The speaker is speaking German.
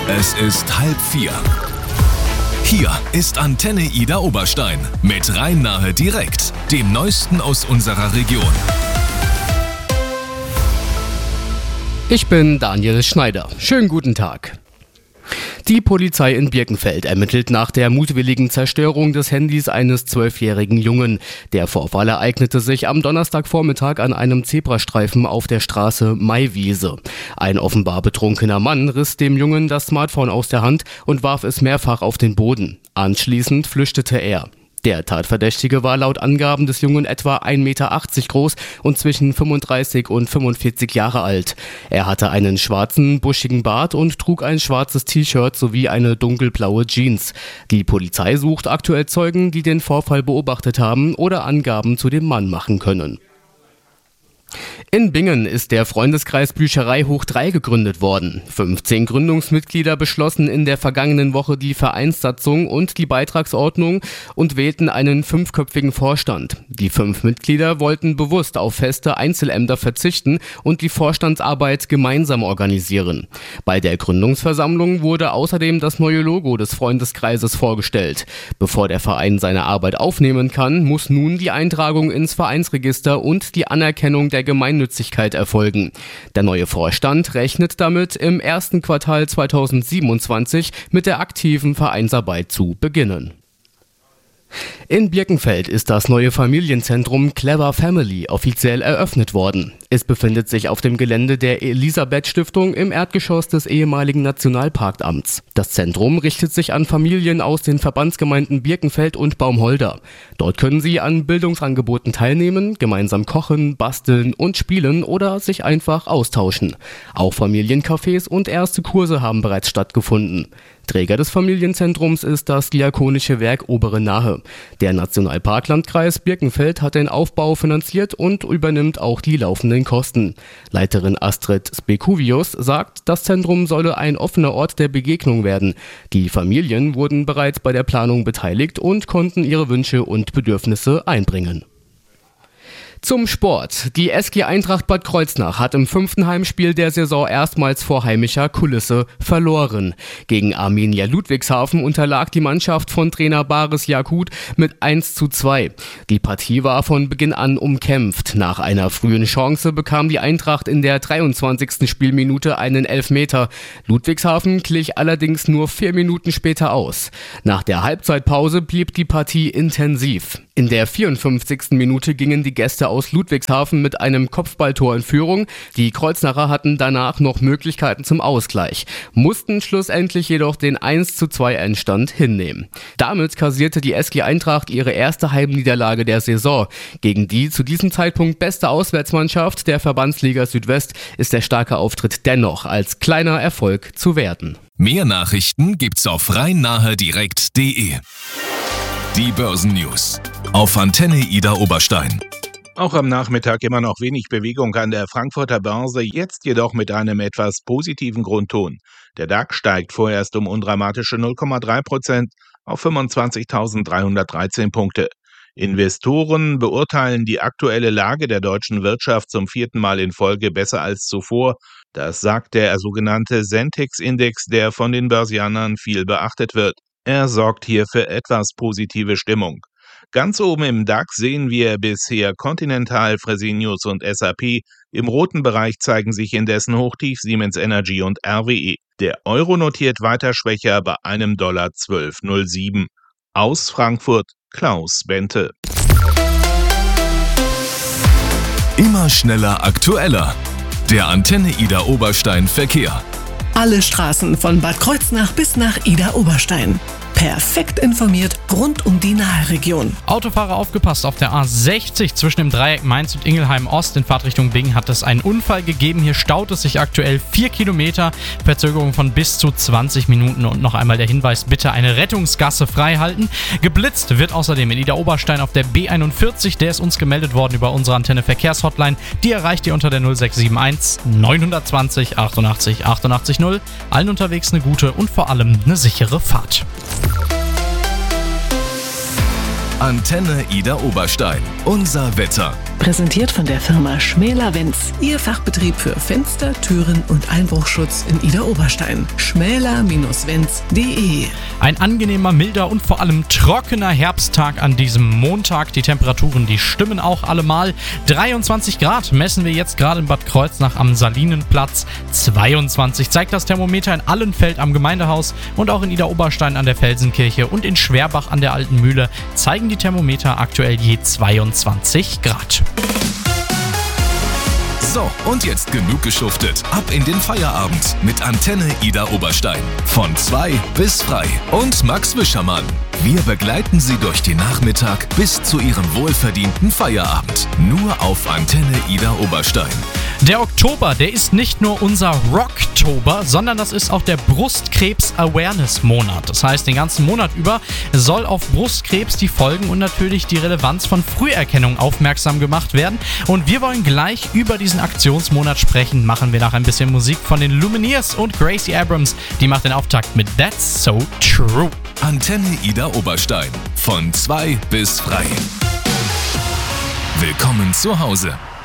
Es ist 3:30. Hier ist Antenne Ida Oberstein mit Rhein-Nahe direkt, dem Neuesten aus unserer Region. Ich bin Daniel Schneider. Schönen guten Tag. Die Polizei in Birkenfeld ermittelt nach der mutwilligen Zerstörung des Handys eines 12-jährigen Jungen. Der Vorfall ereignete sich am Donnerstagvormittag an einem Zebrastreifen auf der Straße Maiwiese. Ein offenbar betrunkener Mann riss dem Jungen das Smartphone aus der Hand und warf es mehrfach auf den Boden. Anschließend flüchtete er. Der Tatverdächtige war laut Angaben des Jungen etwa 1,80 Meter groß und zwischen 35 und 45 Jahre alt. Er hatte einen schwarzen, buschigen Bart und trug ein schwarzes T-Shirt sowie eine dunkelblaue Jeans. Die Polizei sucht aktuell Zeugen, die den Vorfall beobachtet haben oder Angaben zu dem Mann machen können. In Bingen ist der Freundeskreis Bücherei hoch 3 gegründet worden. 15 Gründungsmitglieder beschlossen in der vergangenen Woche die Vereinssatzung und die Beitragsordnung und wählten einen 5-köpfigen Vorstand. Die 5 Mitglieder wollten bewusst auf feste Einzelämter verzichten und die Vorstandsarbeit gemeinsam organisieren. Bei der Gründungsversammlung wurde außerdem das neue Logo des Freundeskreises vorgestellt. Bevor der Verein seine Arbeit aufnehmen kann, muss nun die Eintragung ins Vereinsregister und die Anerkennung der Gemeinnützigkeit erfolgen. Der neue Vorstand rechnet damit, im ersten Quartal 2027 mit der aktiven Vereinsarbeit zu beginnen. In Birkenfeld ist das neue Familienzentrum Clever Family offiziell eröffnet worden. Es befindet sich auf dem Gelände der Elisabeth-Stiftung im Erdgeschoss des ehemaligen Nationalparkamts. Das Zentrum richtet sich an Familien aus den Verbandsgemeinden Birkenfeld und Baumholder. Dort können sie an Bildungsangeboten teilnehmen, gemeinsam kochen, basteln und spielen oder sich einfach austauschen. Auch Familiencafés und erste Kurse haben bereits stattgefunden. Träger des Familienzentrums ist das Diakonische Werk Obere Nahe. Der Nationalparklandkreis Birkenfeld hat den Aufbau finanziert und übernimmt auch die laufenden Kosten. Leiterin Astrid Spekuvius sagt, das Zentrum solle ein offener Ort der Begegnung werden. Die Familien wurden bereits bei der Planung beteiligt und konnten ihre Wünsche und Bedürfnisse einbringen. Zum Sport. Die SG Eintracht Bad Kreuznach hat im 5. Heimspiel der Saison erstmals vor heimischer Kulisse verloren. Gegen Arminia Ludwigshafen unterlag die Mannschaft von Trainer Baris Jakut mit 1:2. Die Partie war von Beginn an umkämpft. Nach einer frühen Chance bekam die Eintracht in der 23. Spielminute einen Elfmeter. Ludwigshafen glich allerdings nur 4 Minuten später aus. Nach der Halbzeitpause blieb die Partie intensiv. In der 54. Minute gingen die Gäste aus Ludwigshafen mit einem Kopfballtor in Führung. Die Kreuznacher hatten danach noch Möglichkeiten zum Ausgleich, mussten schlussendlich jedoch den 1:2 Endstand hinnehmen. Damit kassierte die SG Eintracht ihre erste Heimniederlage der Saison. Gegen die zu diesem Zeitpunkt beste Auswärtsmannschaft der Verbandsliga Südwest ist der starke Auftritt dennoch als kleiner Erfolg zu werten. Mehr Nachrichten gibt's auf rhein-nahe-direkt.de. Die Börsennews auf Antenne Ida Oberstein. Auch am Nachmittag immer noch wenig Bewegung an der Frankfurter Börse, jetzt jedoch mit einem etwas positiven Grundton. Der DAX steigt vorerst um undramatische 0,3% auf 25.313 Punkte. Investoren beurteilen die aktuelle Lage der deutschen Wirtschaft zum 4. Mal in Folge besser als zuvor. Das sagt der sogenannte Sentex-Index, der von den Börsianern viel beachtet wird. Er sorgt hier für etwas positive Stimmung. Ganz oben im DAX sehen wir bisher Continental, Fresenius und SAP. Im roten Bereich zeigen sich indessen Hochtief Siemens Energy und RWE. Der Euro notiert weiter schwächer bei einem Dollar 12,07. Aus Frankfurt, Klaus Bente. Immer schneller, aktueller. Der Antenne Ida Oberstein Verkehr. Alle Straßen von Bad Kreuznach bis nach Ida Oberstein. Perfekt informiert rund um die Nahe-Region. Autofahrer aufgepasst, auf der A60 zwischen dem Dreieck Mainz und Ingelheim Ost in Fahrtrichtung Bingen hat es einen Unfall gegeben. Hier staut es sich aktuell 4 Kilometer, Verzögerung von bis zu 20 Minuten. Und noch einmal der Hinweis, bitte eine Rettungsgasse frei halten. Geblitzt wird außerdem in Ida Oberstein auf der B41. Der ist uns gemeldet worden über unsere Antenne Verkehrshotline. Die erreicht ihr unter der 0671 920 88 88 0. Allen unterwegs eine gute und vor allem eine sichere Fahrt. Antenne Ida Oberstein. Unser Wetter. Präsentiert von der Firma Schmäler-Wenz. Ihr Fachbetrieb für Fenster, Türen und Einbruchschutz in Idar-Oberstein. schmäler-wenz.de. Ein angenehmer, milder und vor allem trockener Herbsttag an diesem Montag. Die Temperaturen, die stimmen auch allemal. 23 Grad messen wir jetzt gerade in Bad Kreuznach am Salinenplatz. 22 zeigt das Thermometer in Allenfeld am Gemeindehaus und auch in Idar-Oberstein an der Felsenkirche und in Schwerbach an der Alten Mühle zeigen die Thermometer aktuell je 22 Grad. So, und jetzt genug geschuftet. Ab in den Feierabend mit Antenne Idar Oberstein. Von 2 bis frei. Und Max Wischermann. Wir begleiten Sie durch den Nachmittag bis zu Ihrem wohlverdienten Feierabend. Nur auf Antenne Idar Oberstein. Der Oktober, der ist nicht nur unser Rocktober, sondern das ist auch der Brustkrebs-Awareness-Monat. Das heißt, den ganzen Monat über soll auf Brustkrebs die Folgen und natürlich die Relevanz von Früherkennung aufmerksam gemacht werden. Und wir wollen gleich über diesen Aktionsmonat sprechen. Machen wir nach ein bisschen Musik von den Lumineers und Gracie Abrams. Die macht den Auftakt mit That's So True. Antenne Idar Oberstein. Von 2 bis frei. Willkommen zu Hause.